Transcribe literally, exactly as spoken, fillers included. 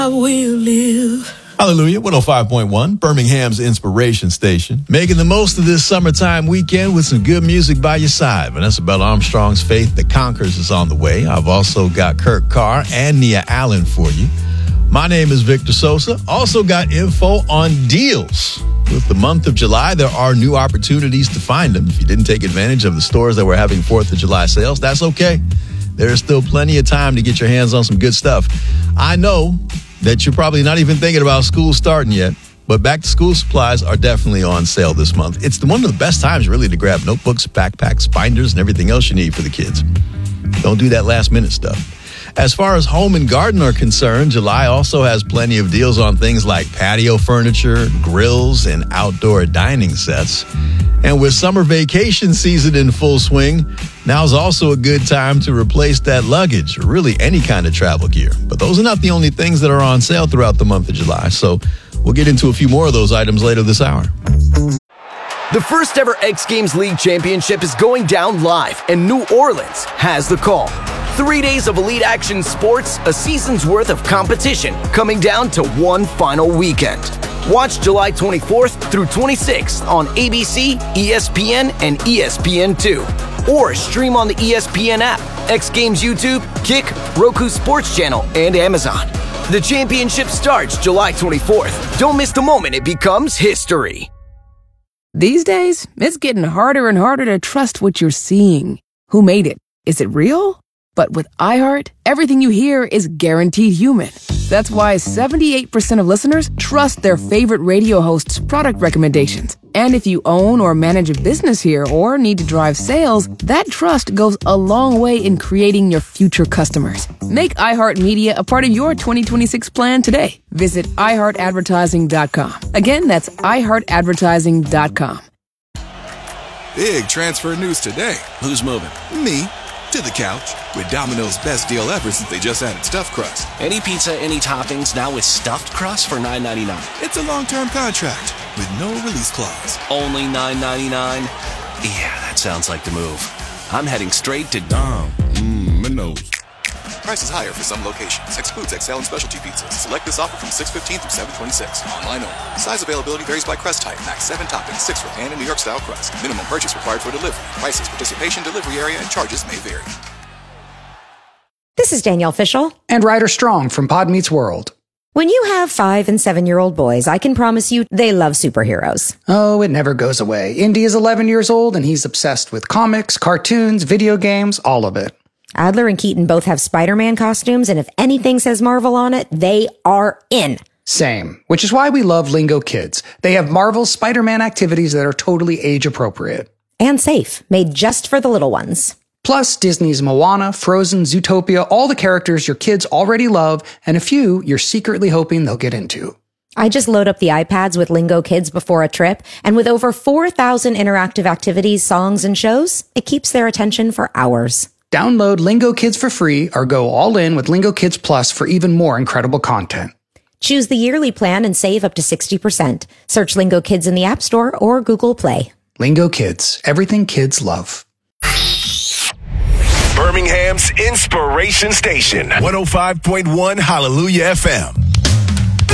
I will live. Hallelujah, one oh five point one, Birmingham's inspiration station. Making the most of this summertime weekend with some good music by your side. Vanessa Bell Armstrong's Faith That Conquers is on the way. I've also got Kirk Carr and Nia Allen for you. My name is Victor Sosa. Also got info on deals. With the month of July, there are new opportunities to find them. If you didn't take advantage of the stores that were having fourth of July sales, that's okay. There's still plenty of time to get your hands on some good stuff. I know that you're probably not even thinking about school starting yet, but back-to-school supplies are definitely on sale this month. It's one of the best times, really, to grab notebooks, backpacks, binders, and everything else you need for the kids. Don't do that last-minute stuff. As far as home and garden are concerned, July also has plenty of deals on things like patio furniture, grills, and outdoor dining sets. And with summer vacation season in full swing, now's also a good time to replace that luggage, or really any kind of travel gear. But those are not the only things that are on sale throughout the month of July, so we'll get into a few more of those items later this hour. The first ever X Games League Championship is going down live, and New Orleans has the call. Three days of elite action sports, a season's worth of competition, coming down to one final weekend. Watch July twenty-fourth through twenty-sixth on A B C, E S P N, and E S P N two. Or stream on the E S P N app, X Games YouTube, Kick, Roku Sports Channel, and Amazon. The championship starts July twenty-fourth. Don't miss the moment it becomes history. These days, it's getting harder and harder to trust what you're seeing. Who made it? Is it real? But with iHeart, everything you hear is guaranteed human. That's why seventy-eight percent of listeners trust their favorite radio host's product recommendations. And if you own or manage a business here or need to drive sales, that trust goes a long way in creating your future customers. Make iHeartMedia a part of your twenty twenty-six plan today. Visit i heart advertising dot com. Again, that's i heart advertising dot com. Big transfer news today. Who's moving? Me. To the couch with Domino's best deal ever since they just added stuffed crust. Any pizza, any toppings, now with stuffed crust for nine ninety-nine. It's a long-term contract with no release clause. Only nine ninety-nine? Yeah, that sounds like the move. I'm heading straight to Dom. Mmm, Minos. Prices higher for some locations. Excludes X L and specialty pizzas. Select this offer from six fifteen through seven twenty-six. Online only. Size availability varies by crust type. Max seven toppings, six for pan and New York style crust. Minimum purchase required for delivery. Prices, participation, delivery area, and charges may vary. This is Danielle Fishel. And Ryder Strong from Pod Meets World. When you have five and seven-year-old boys, I can promise you they love superheroes. Oh, it never goes away. Indy is eleven years old, and he's obsessed with comics, cartoons, video games, all of it. Adler and Keaton both have Spider-Man costumes, and if anything says Marvel on it, they are in. Same, which is why we love Lingo Kids. They have Marvel's Spider-Man activities that are totally age-appropriate. And safe, made just for the little ones. Plus, Disney's Moana, Frozen, Zootopia, all the characters your kids already love, and a few you're secretly hoping they'll get into. I just load up the iPads with Lingo Kids before a trip, and with over four thousand interactive activities, songs, and shows, it keeps their attention for hours. Download Lingo Kids for free or go all in with Lingo Kids Plus for even more incredible content. Choose the yearly plan and save up to sixty percent. Search Lingo Kids in the App Store or Google Play. Lingo Kids, everything kids love. Birmingham's inspiration station, one oh five point one Hallelujah F M.